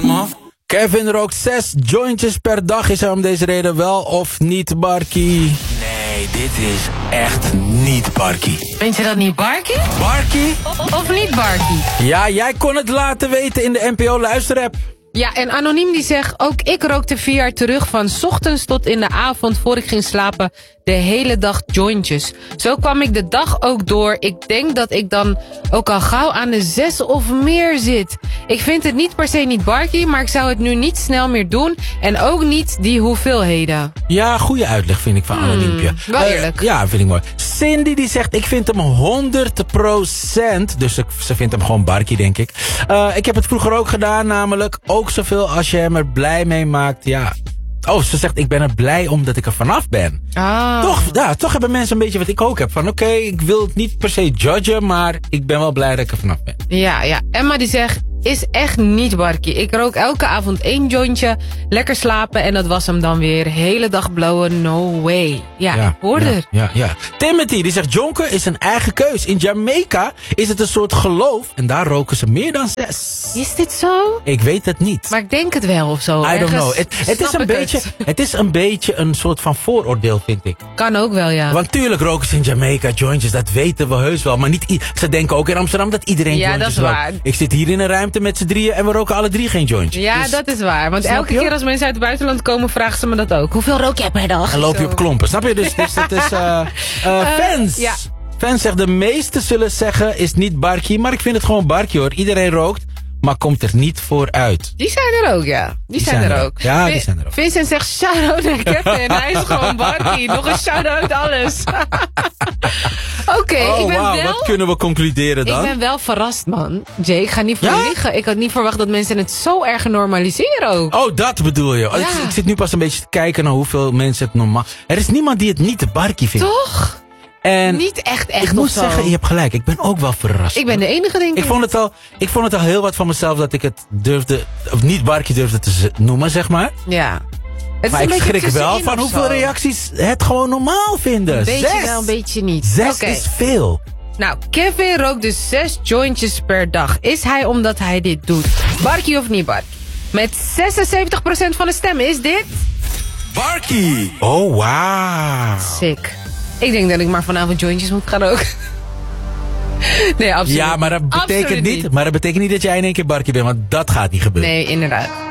Kevin rookt 6 jointjes per dag. Is hij om deze reden wel of niet Barkie? Nee, dit is echt niet Barkie. Vind je dat niet Barkie? Barkie? Of niet Barkie? Ja, jij kon het laten weten in de NPO luisterapp. Ja, en Anoniem die zegt, ook ik rookte 4 jaar terug van 's ochtends tot in de avond voor ik ging slapen de hele dag jointjes. Zo kwam ik de dag ook door. Ik denk dat ik dan ook al gauw aan de 6 of meer zit. Ik vind het niet per se niet Barkie, maar ik zou het nu niet snel meer doen en ook niet die hoeveelheden. Ja, goede uitleg vind ik van Anoniempje. Wel eerlijk. Ja, vind ik mooi. Cindy die zegt, ik vind hem 100%. Dus ze vindt hem gewoon Barkie, denk ik. Ik heb het vroeger ook gedaan, namelijk ook zoveel als je hem er blij mee maakt. Ja. Oh, ze zegt, ik ben er blij omdat ik er vanaf ben. Toch hebben mensen een beetje wat ik ook heb. Van oké, ik wil het niet per se judgen, maar ik ben wel blij dat ik er vanaf ben. Ja. Emma die zegt, is echt niet Barkie. Ik rook elke avond 1 jointje, lekker slapen en dat was hem dan weer. Hele dag blowen, no way. Ja, hoor er. Ja. Timothy die zegt, jonken is een eigen keus. In Jamaica is het een soort geloof en daar roken ze meer dan 6. Is dit zo? Ik weet het niet. Maar ik denk het wel of zo. I don't know. Het is een beetje een soort van vooroordeel, vind ik. Kan ook wel, ja. Want tuurlijk roken ze in Jamaica jointjes, dat weten we heus wel. Maar niet ze denken ook in Amsterdam dat iedereen jointjes rookt. Ja, dat is waar. Ik zit hier in een ruimte met z'n drieën en we roken alle 3 geen jointjes. Ja, dus, dat is waar. Want elke keer als mensen uit het buitenland komen, vragen ze me dat ook. Hoeveel rook jij per dag? En loop je op klompen, snap je? Dus dat is fans. Ja. Fans zegt, de meesten zullen zeggen, is niet Barkie. Maar ik vind het gewoon Barkie hoor. Iedereen rookt, maar komt er niet voor uit. Die zijn er ook, ja. Die zijn er ook. Ja, die zijn er ook. Vincent zegt, shout-out naar Kevin. Hij is gewoon Barkie. Nog een shout-out alles. Oké, ik ben wel... Wat kunnen we concluderen dan? Ik ben wel verrast, man. Jay, ik ga niet voor liegen. Ik had niet verwacht dat mensen het zo erg normaliseren ook. Oh, dat bedoel je. Ja. Ik zit nu pas een beetje te kijken naar hoeveel mensen het normaal... Er is niemand die het niet de Barkie vindt. Toch? En niet echt ik moet zeggen, je hebt gelijk. Ik ben ook wel verrast. Ik ben de enige, denk ik. Ik vond het al heel wat van mezelf dat ik het durfde... Of niet Barkie durfde te noemen, zeg maar. Ja. Maar ik schrik wel van hoeveel reacties het gewoon normaal vinden. Een beetje wel, een beetje niet. 6 is veel. Nou, Kevin rookt dus 6 jointjes per dag. Is hij omdat hij dit doet? Barkie of niet Barkie? Met 76% van de stemmen is dit... Barkie! Oh, wauw. Sick. Ik denk dat ik maar vanavond jointjes moet gaan roken. Nee, absoluut. Ja, maar dat betekent niet dat jij in één keer Barkie bent, want dat gaat niet gebeuren. Nee, inderdaad.